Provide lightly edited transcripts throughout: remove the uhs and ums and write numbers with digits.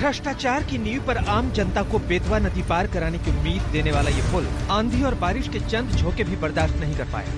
भ्रष्टाचार की नींव पर आम जनता को बेतवा नदी पार कराने की उम्मीद देने वाला ये पुल आंधी और बारिश के चंद झोंके भी बर्दाश्त नहीं कर पाया।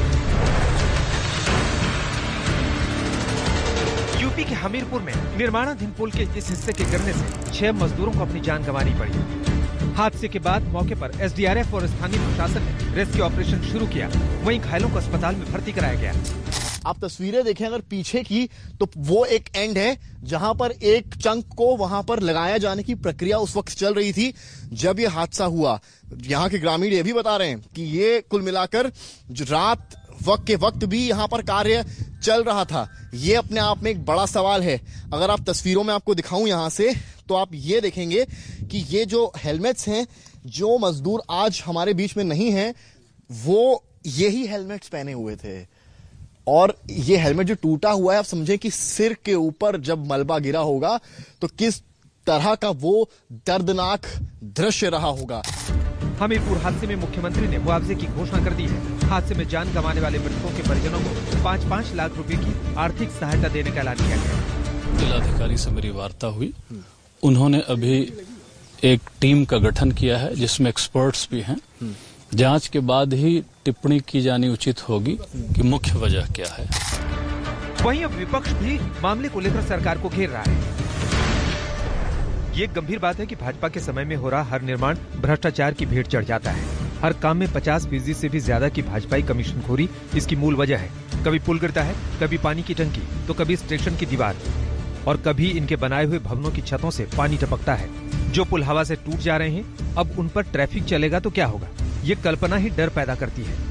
यूपी के हमीरपुर में निर्माणाधीन पुल के इस हिस्से के गिरने से 6 मजदूरों को अपनी जान गंवानी पड़ी। हादसे के बाद मौके पर एसडीआरएफ और स्थानीय प्रशासन ने रेस्क्यू ऑपरेशन शुरू किया। वहीं घायलों को अस्पताल में भर्ती कराया गया। आप तस्वीरें देखें अगर पीछे की, तो वो एक एंड है जहां पर एक चंक को वहां पर लगाया जाने की प्रक्रिया उस वक्त चल रही थी जब ये हादसा हुआ। यहाँ के ग्रामीण ये भी बता रहे हैं कि ये कुल मिलाकर रात के वक्त भी यहाँ पर कार्य चल रहा था। ये अपने आप में एक बड़ा सवाल है। अगर आप तस्वीरों में आपको दिखाऊं यहाँ से, तो आप ये देखेंगे कि ये जो हेलमेट्स हैं, जो मजदूर आज हमारे बीच में नहीं हैं, वो यही हेलमेट्स पहने हुए थे। और ये हेलमेट जो टूटा हुआ है, आप समझें कि सिर के ऊपर जब मलबा गिरा होगा तो किस तरह का वो दर्दनाक दृश्य रहा होगा। हमीरपुर हादसे में मुख्यमंत्री ने मुआवजे की घोषणा कर दी है। हादसे में जान गंवाने वाले मृतकों के परिजनों को 5-5 लाख रुपए की आर्थिक सहायता देने का ऐलान किया गया। जिलाधिकारी से मेरी वार्ता हुई। उन्होंने अभी एक टीम का गठन किया है जिसमें एक्सपर्ट्स भी हैं। जांच के बाद ही टिप्पणी की जानी उचित होगी कि मुख्य वजह क्या है। वहीं अब विपक्ष भी मामले को लेकर सरकार को घेर रहा है। ये गंभीर बात है कि भाजपा के समय में हो रहा हर निर्माण भ्रष्टाचार की भेंट चढ़ जाता है। हर काम में 50% से भी ज्यादा की भाजपाई कमीशनखोरी इसकी मूल वजह है। कभी पुल गिरता है, कभी पानी की टंकी, तो कभी स्टेशन की दीवार, और कभी इनके बनाए हुए भवनों की छतों से पानी टपकता है। जो पुल हवा से टूट जा रहे हैं, अब उन पर ट्रैफिक चलेगा तो क्या होगा, ये कल्पना ही डर पैदा करती है।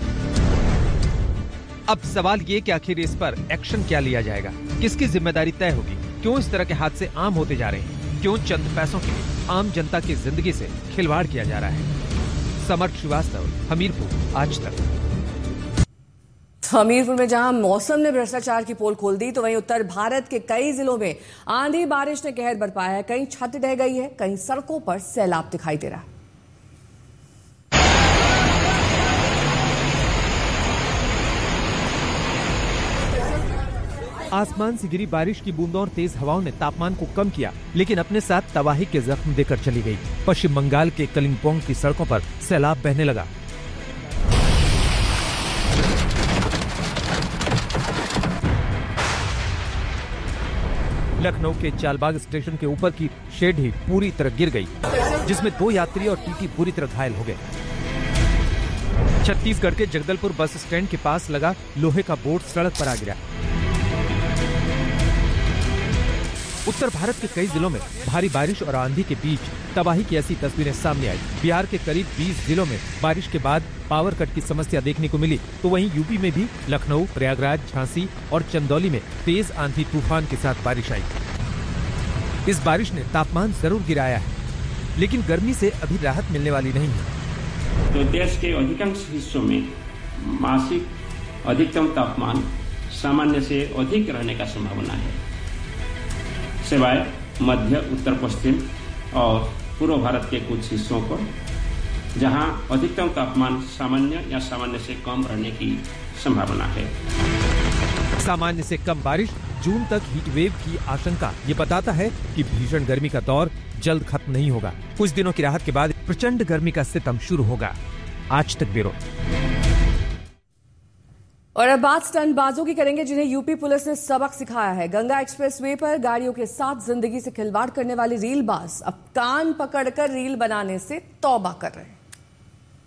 अब सवाल ये कि आखिर इस पर एक्शन क्या लिया जाएगा, किसकी जिम्मेदारी तय होगी, क्यों इस तरह के हादसे आम होते जा रहे हैं, क्यों चंद पैसों के लिए आम जनता की जिंदगी से खिलवाड़ किया जा रहा है। समर्थ श्रीवास्तव, हमीरपुर, आज तक। हमीरपुर में जहां मौसम ने भ्रष्टाचार की पोल खोल दी, तो वहीं उत्तर भारत के कई जिलों में आंधी बारिश ने कहर बरपाया है। कहीं छत ढह गई है, कहीं सड़कों पर सैलाब दिखाई दे रहा है। आसमान से गिरी बारिश की बूंदों और तेज हवाओं ने तापमान को कम किया, लेकिन अपने साथ तबाही के जख्म देकर चली गई। पश्चिम बंगाल के कलिंपोंग की सड़कों पर सैलाब बहने लगा। लखनऊ के चालबाग स्टेशन के ऊपर की शेड ही पूरी तरह गिर गई, जिसमें 2 यात्री और टीटी बुरी तरह घायल हो गए। छत्तीसगढ़ के जगदलपुर बस स्टैंड के पास लगा लोहे का बोर्ड सड़क पर आ गिरा। उत्तर भारत के कई जिलों में भारी बारिश और आंधी के बीच तबाही की ऐसी तस्वीरें सामने आई। बिहार के करीब 20 जिलों में बारिश के बाद पावर कट की समस्या देखने को मिली, तो वहीं यूपी में भी लखनऊ, प्रयागराज, झांसी और चंदौली में तेज आंधी तूफान के साथ बारिश आई। इस बारिश ने तापमान जरूर गिराया है, लेकिन गर्मी से अभी राहत मिलने वाली नहीं है। तो देश के अधिकांश हिस्सों में मासिक अधिकतम तापमान सामान्य से अधिक रहने का संभावना है, सिवाय मध्य, उत्तर पश्चिम और पूर्व भारत के कुछ हिस्सों पर, जहां अधिकतम तापमान सामान्य या सामान्य से कम रहने की संभावना है। सामान्य से कम बारिश, जून तक हीट वेव की आशंका, ये बताता है कि भीषण गर्मी का दौर जल्द खत्म नहीं होगा। कुछ दिनों की राहत के बाद प्रचंड गर्मी का सितम शुरू होगा। आज तक ब्यूरो। और अब बात स्टंटबाजों की करेंगे, जिन्हें यूपी पुलिस ने सबक सिखाया है। गंगा एक्सप्रेसवे पर गाड़ियों के साथ जिंदगी से खिलवाड़ करने वाले रीलबाज अब कान पकड़कर रील बनाने से तौबा कर रहे हैं।